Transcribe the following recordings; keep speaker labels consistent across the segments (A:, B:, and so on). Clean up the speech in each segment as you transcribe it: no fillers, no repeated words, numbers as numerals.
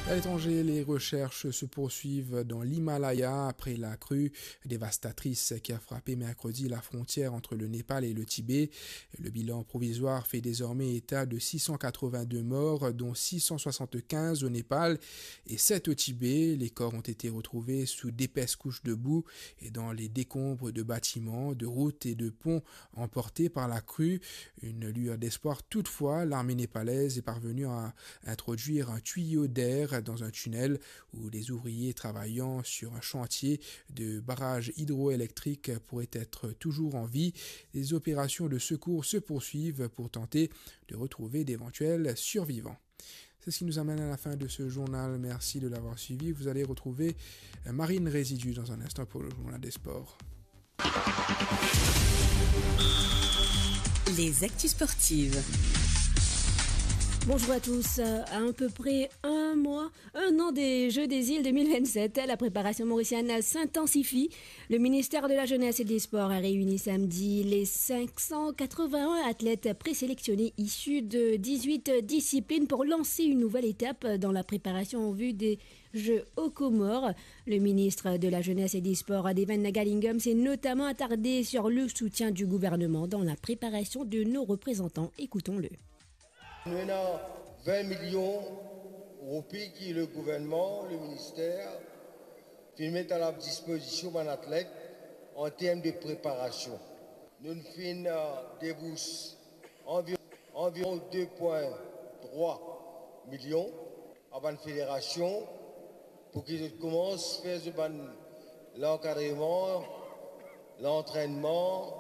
A: À l'étranger, les recherches se poursuivent dans l'Himalaya après la crue dévastatrice qui a frappé mercredi la frontière entre le Népal et le Tibet. Le bilan provisoire fait désormais état de 682 morts, dont 675 au Népal et 7 au Tibet. Les corps ont été retrouvés sous d'épaisses couches de boue et dans les décombres de bâtiments, de routes et de ponts emportés par la crue. Une lueur d'espoir toutefois, l'armée népalaise est parvenue à introduire un tuyau d'air dans un tunnel où les ouvriers travaillant sur un chantier de barrage hydroélectrique pourraient être toujours en vie. Les opérations de secours se poursuivent pour tenter de retrouver d'éventuels survivants. C'est ce qui nous amène à la fin de ce journal. Merci de l'avoir suivi. Vous allez retrouver Marine Résidu dans un instant pour le journal des sports.
B: Les actus sportives.
C: Bonjour à tous. À un peu près un an des Jeux des Îles 2027, la préparation mauricienne s'intensifie. Le ministère de la Jeunesse et des Sports a réuni samedi les 581 athlètes présélectionnés issus de 18 disciplines pour lancer une nouvelle étape dans la préparation en vue des Jeux aux Comores. Le ministre de la Jeunesse et des Sports, Devan Nagalingam, s'est notamment attardé sur le soutien du gouvernement dans la préparation de nos représentants. Écoutons-le.
D: Nous avons 20 millions de roupies qui le gouvernement, le ministère, mettent à la disposition d'un athlète en termes de préparation. Nous finissons des bourses environ 2,3 millions à la fédération pour qu'ils commencent à faire l'encadrement, l'entraînement.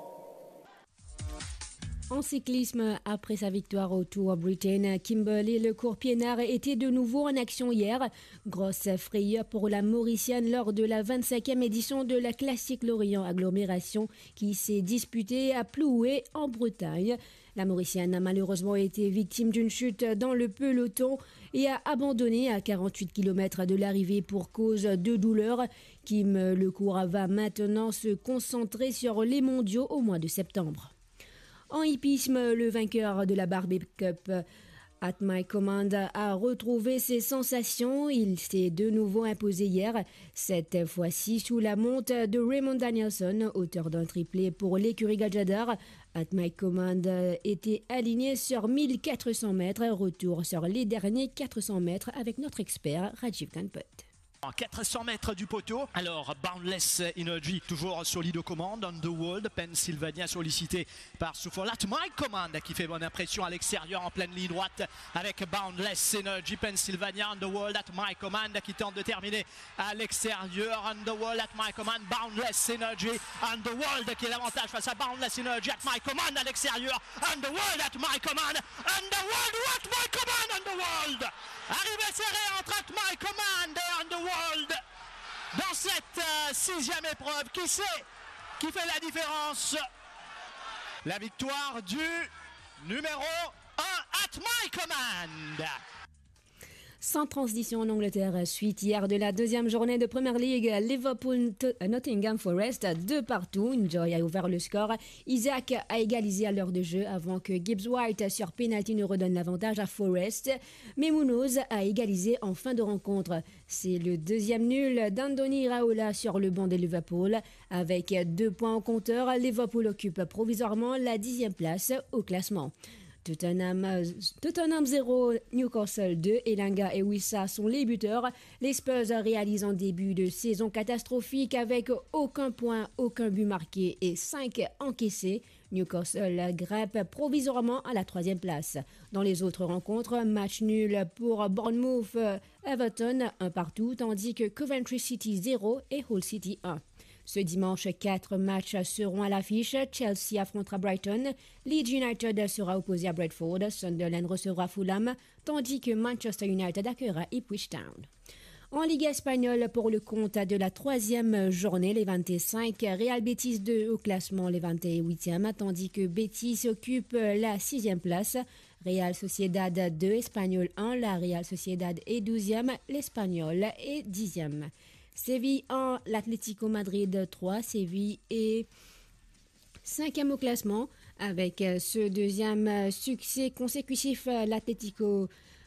C: En cyclisme, après sa victoire au Tour Britain, Kimberly Lecourt-Piénard était de nouveau en action hier. Grosse frayeur pour la Mauricienne lors de la 25e édition de la Classique Lorient Agglomération qui s'est disputée à Ploué en Bretagne. La Mauricienne a malheureusement été victime d'une chute dans le peloton et a abandonné à 48 km de l'arrivée pour cause de douleur. Kim Lecourt va maintenant se concentrer sur les mondiaux au mois de septembre. En hippisme, le vainqueur de la Barbie Cup, At My Command, a retrouvé ses sensations. Il s'est de nouveau imposé hier, cette fois-ci sous la monte de Raymond Danielson, auteur d'un triplé pour l'écurie Gajadar. At My Command était aligné sur 1400 mètres. Retour sur les derniers 400 mètres avec notre expert Rajiv Ganpot.
E: En 400 mètres du poteau, alors Boundless Energy toujours solide aux commandes. Underworld, Pennsylvania sollicité par Souffle. At My Command qui fait bonne impression à l'extérieur en pleine ligne droite avec Boundless Energy, Pennsylvania. Underworld, At My Command qui tente de terminer à l'extérieur. Underworld, At My Command, Boundless Energy. Underworld qui est l'avantage face à Boundless Energy. At My Command à l'extérieur. Underworld, At My Command. Underworld, At My Command, Underworld. Arrivée serrée entre At My Command et Underworld dans cette sixième épreuve. Qui c'est qui fait la différence? La victoire du numéro 1, At My Command.
C: Sans transition en Angleterre, suite hier de la deuxième journée de Premier League, Liverpool-Nottingham Forest, 2-2. Enjoy a ouvert le score. Isaac a égalisé à l'heure de jeu avant que Gibbs White sur penalty ne redonne l'avantage à Forest. Mais Munoz a égalisé en fin de rencontre. C'est le deuxième nul d'Andoni Raola sur le banc de Liverpool. Avec 2 points au compteur, Liverpool occupe provisoirement la 10e place au classement. Tottenham 0, Newcastle 2, Elanga et Wissa sont les buteurs. Les Spurs réalisent un début de saison catastrophique avec aucun point, aucun but marqué et 5 encaissés. Newcastle grimpe provisoirement à la 3e place. Dans les autres rencontres, match nul pour Bournemouth, Everton 1-1, tandis que Coventry City 0 et Hull City 1. Ce dimanche, 4 matchs seront à l'affiche. Chelsea affrontera Brighton, Leeds United sera opposé à Bradford, Sunderland recevra Fulham, tandis que Manchester United accueillera Ipswich Town. En Ligue espagnole, pour le compte de la 3e journée, les 25, Real Betis 2 au classement, les 28e, tandis que Betis occupe la 6e place. Real Sociedad 2, Espagnol 1, la Real Sociedad est 12e, l'Espagnol est 10e. Séville 1, l'Atlético Madrid 3, Séville est 5e au classement. Avec ce deuxième succès consécutif, l'Atlético